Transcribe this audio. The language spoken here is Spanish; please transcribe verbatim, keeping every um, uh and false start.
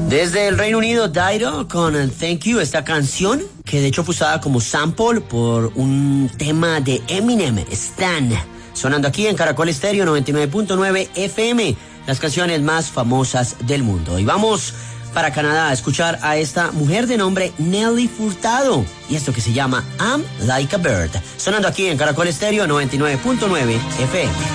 Desde el Reino Unido, Dido con Thank You, esta canción que de hecho fue usada como sample por un tema de Eminem, Stan, sonando aquí en Caracol Estéreo noventa y nueve punto nueve F M, las canciones más famosas del mundo. Y vamos para Canadá a escuchar a esta mujer de nombre Nelly Furtado y esto que se llama I'm Like a Bird, sonando aquí en Caracol Estéreo noventa y nueve punto nueve F M.